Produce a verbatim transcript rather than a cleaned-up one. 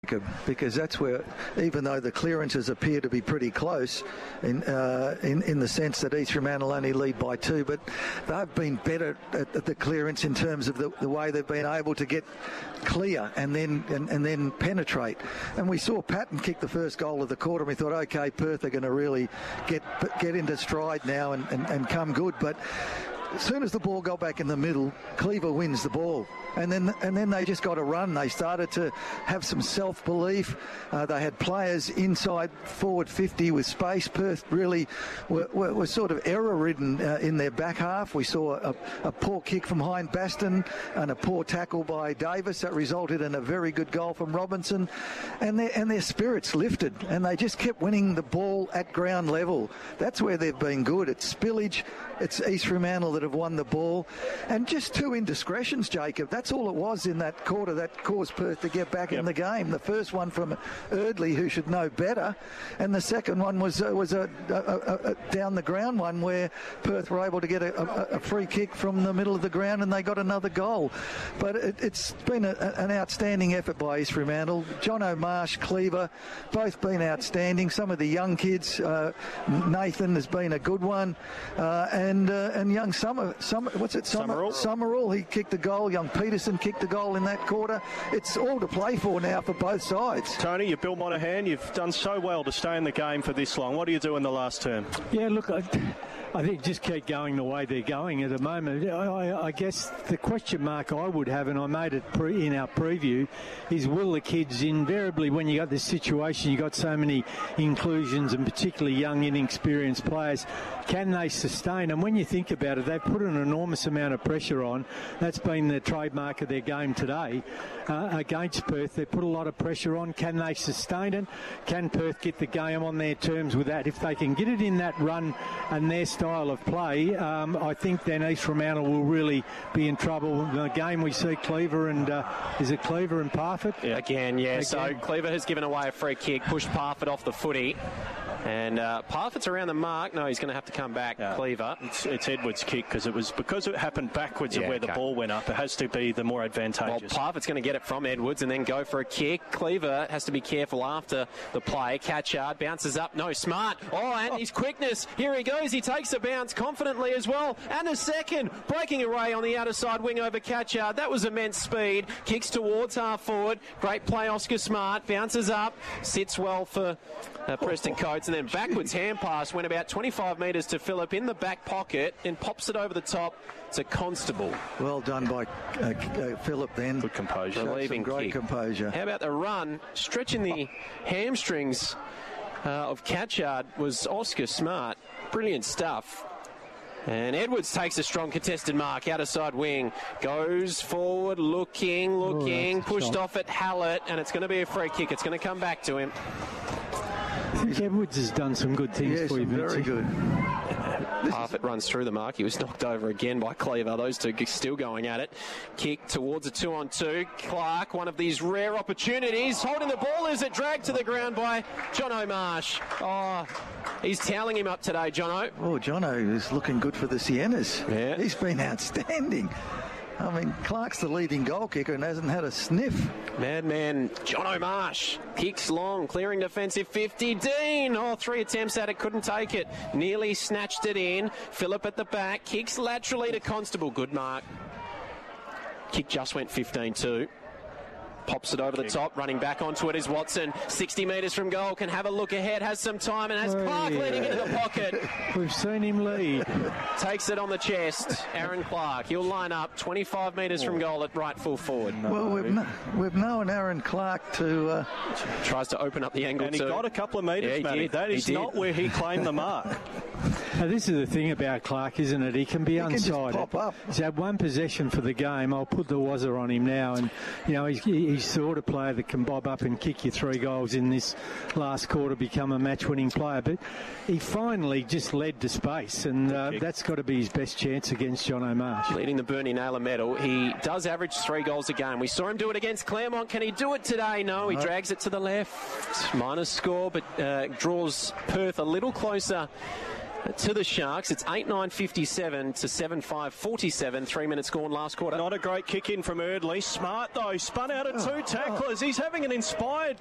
because that's where, even though the clearances appear to be pretty close in uh, in, in the sense that East Fremantle only lead by two, but they've been better at, at the clearance in terms of the, the way they've been able to get clear and then and, and then penetrate. And we saw Patton kick the first goal of the quarter, and we thought, okay, Perth are going to really get get into stride now and, and, and come good. But as soon as the ball got back in the middle, Cleaver wins the ball. And then and then they just got to run. They started to have some self-belief. Uh, they had players inside forward fifty with space. Perth really were, were, were sort of error-ridden uh, in their back half. We saw a, a poor kick from Hein Baston and a poor tackle by Davis that resulted in a very good goal from Robinson. And their, and their spirits lifted, and they just kept winning the ball at ground level. That's where they've been good. It's Spillage, it's East Fremantle that have won the ball. And just two indiscretions, Jacob. That's all it was in that quarter that caused Perth to get back yep. in the game. The first one from Erdley, who should know better, and the second one was uh, was a, a, a, a down the ground one where Perth were able to get a, a, a free kick from the middle of the ground, and they got another goal. But it, it's been a, an outstanding effort by East Fremantle. John O'Marsh, Cleaver, both been outstanding. Some of the young kids, uh, Nathan has been a good one, uh, and uh, and young Summer, Summer, what's it, Summer, Summerall. Summerall, he kicked the goal. Young Peterson kicked the goal in that quarter. It's all to play for now for both sides. Tony, you're Bill Monahan. You've done so well to stay in the game for this long. What do you do in the last term? Yeah, look, I, I think just keep going the way they're going at the moment. I, I guess the question mark I would have, and I made it pre, in our preview, is will the kids invariably, when you got this situation, you got so many inclusions and particularly young, inexperienced players, can they sustain? And when you think about it, they've put an enormous amount of pressure on. That's been the trademark of their game today uh, against Perth. They put a lot of pressure on. Can they sustain it? Can Perth get the game on their terms with that? If they can get it in that run and their style of play, um, I think then East Fremantle will really be in trouble. The game we see Cleaver and uh, is it Cleaver and Parfitt? Yeah. Again, yeah. Again. So Cleaver has given away a free kick, pushed Parfitt off the footy. And uh, Parfitt's around the mark. No, he's going to have to come back, yeah. Cleaver. It's, it's Edwards' kick because it was because it happened backwards yeah, of where okay. the ball went up. It has to be the more advantageous. Well, Parfitt's going to get it from Edwards and then go for a kick. Cleaver has to be careful after the play. Catchard bounces up. No, Smart. Oh, and his quickness. Here he goes. He takes a bounce confidently as well. And a second. Breaking away on the outer side wing over Catchard. That was immense speed. Kicks towards half forward. Great play, Oscar Smart. Bounces up. Sits well for uh, Preston Coates. And then backwards hand pass. Went about twenty-five metres to Phillip in the back pocket. And pops it over the top to Constable. Well done by uh, uh, Phillip then. Good composure. Relieving great kick. composure. How about the run? Stretching the hamstrings uh, of Catchard was Oscar Smart. Brilliant stuff. And Edwards takes a strong contested mark. Outer side wing. Goes forward, looking, looking. Oh, pushed off at Hallett. And it's going to be a free kick. It's going to come back to him. I think Edwards has done some good things yes, for you, very good. Parfitt runs through the mark. He was knocked over again by Cleaver. Those two still going at it. Kick towards a two-on-two. Clark, one of these rare opportunities. Holding the ball as it dragged to the ground by John O'Marsh. Oh, he's toweling him up today, Jono. Oh, Jono is looking good for the Siennas. Yeah. He's been outstanding. I mean, Clark's the leading goal kicker and hasn't had a sniff. Madman John O'Marsh kicks long, clearing defensive fifty. Dean, oh, three attempts at it, couldn't take it. Nearly snatched it in. Phillip at the back, kicks laterally to Constable. Good mark. Kick just went fifteen two. Pops it over the top, running back onto it is Watson. sixty metres from goal, can have a look ahead, has some time, and has oh, Clark yeah. leading into the pocket. We've seen him lead. Takes it on the chest, Aaron Clark. He'll line up twenty-five metres oh. from goal at right full forward. No. Well, we've, no, we've known Aaron Clark to... Uh... Tries to open up the angle and too. he got a couple of metres, yeah, Matty. That is not where he claimed the mark. Now, this is the thing about Clark, isn't it? He can be he unsided. Can just pop up. He's had one possession for the game. I'll put the wazzer on him now. And, you know, he's, he's the sort of player that can bob up and kick you three goals in this last quarter, become a match-winning player. But he finally just led to space, and uh, that's got to be his best chance against John O'Marsh. Leading the Bernie Naylor medal. He does average three goals a game. We saw him do it against Claremont. Can he do it today? No, he drags it to the left. Minus score, but uh, draws Perth a little closer to the Sharks. It's eight nine fifty-seven to seven five forty-seven. Three minutes gone last quarter. Not a great kick in from Erdley. Smart, though. Spun out of two tacklers. He's having an inspired